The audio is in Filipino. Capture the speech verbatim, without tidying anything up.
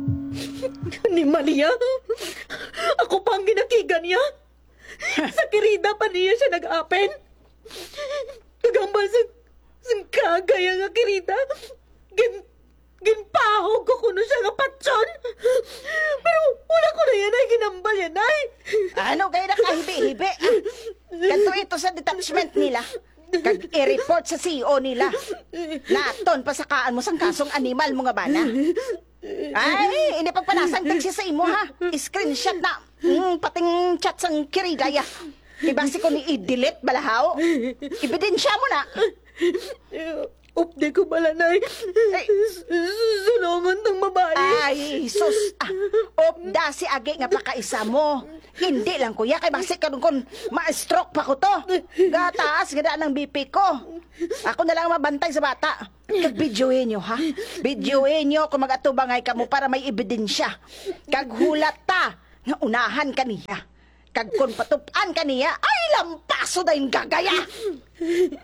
Ni Maria, ako pa ang ginakigan niya. Sa kirida pa niya siya nag-apen. Kagambal sa, sa kagaya nga kirida. Gin, ginpahog ko kuno siya nga patson. Pero wala ko na yan ay ginambal yan ay. Ano kayo na kahibi-hibi? Ah, kanto ito sa detachment nila. Kag i-report sa C E O nila. Naton pasakaan mo sang kasong animal mo nga bana. Ay, hindi pagpanasan tag siya sa imo ha. Screenshot na. Mm, pating chat sang kirigaya. Ibasi ko ni i-delete balahaw. Ebidensya mo na. Upde ko bala na sulungan ng babae. Ay, sus. Ah, opda si Agi nga pakaisa mo. Hindi lang kuya, kay basi ka kung ma-stroke pa ko to. Gataas, ganda ng B P ko. Ako na lang mabantay sa bata. Kag-videoin nyo, ha? Videoin nyo kung mag-atubangay ka mo para may ebidensya. Kag-hulat ta, nga unahan ka niya. Kag kung patupan ka niya, ay lampaso na yung gagaya.